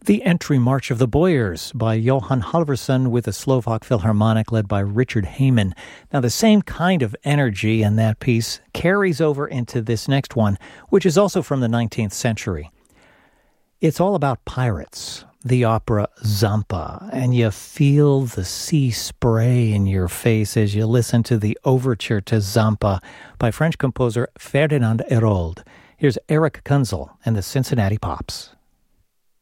The Entry March of the Boyars by Johan Halvorsen with the Slovak Philharmonic led by Richard Heyman. Now, the same kind of energy in that piece carries over into this next one, which is also from the 19th century. It's all about pirates, the opera Zampa, and you feel the sea spray in your face as you listen to the overture to Zampa by French composer Ferdinand Hérold. Here's Eric Kunzel and the Cincinnati Pops.